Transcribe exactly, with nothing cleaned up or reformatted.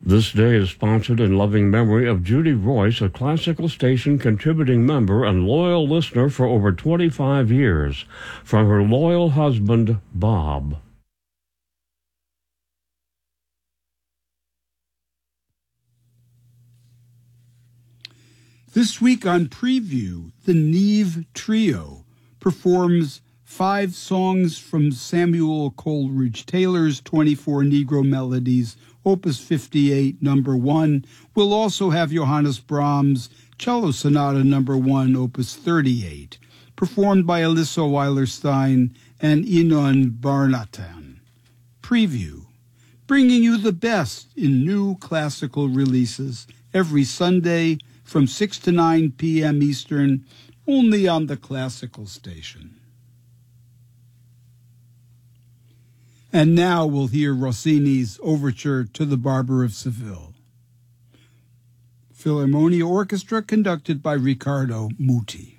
This day is sponsored in loving memory of Judy Royce, a classical station contributing member and loyal listener for over twenty-five years, from her loyal husband, Bob. This week on Preview, the Neve Trio performs five songs from Samuel Coleridge Taylor's twenty-four Negro Melodies, Opus fifty-eight, number one. We'll also have Johannes Brahms' Cello Sonata number one, Opus thirty-eight, performed by Alyssa Weilerstein and Inon Barnatan. Preview, bringing you the best in new classical releases every Sunday from six to nine p.m. Eastern, only on the Classical Station. And now we'll hear Rossini's Overture to the Barber of Seville. Philharmonia Orchestra conducted by Riccardo Muti.